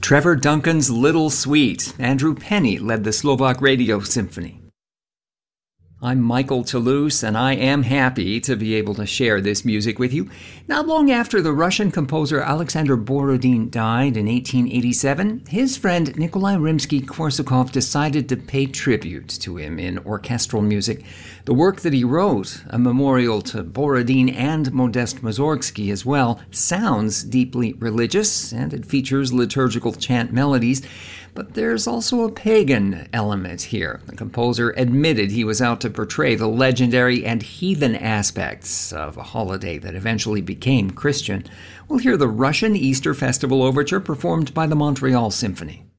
Trevor Duncan's Little Sweet. Andrew Penny led the Slovak Radio Symphony. I'm Michael Toulouse, and I am happy to be able to share this music with you. Not long after the Russian composer Alexander Borodin died in 1887, his friend Nikolai Rimsky-Korsakov decided to pay tribute to him in orchestral music. The work that he wrote, a memorial to Borodin and Modest Mussorgsky as well, sounds deeply religious, and it features liturgical chant melodies. But there's also a pagan element here. The composer admitted he was out to portray the legendary and heathen aspects of a holiday that eventually became Christian. We'll hear the Russian Easter Festival Overture performed by the Montreal Symphony.